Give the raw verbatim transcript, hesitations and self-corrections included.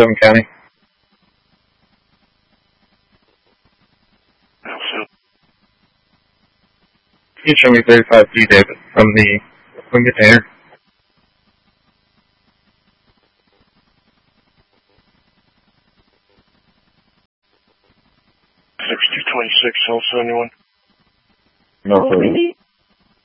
seven County. Can you show me thirty-five G, David, from the swing container? sixty twenty-six, L seventy-one. No,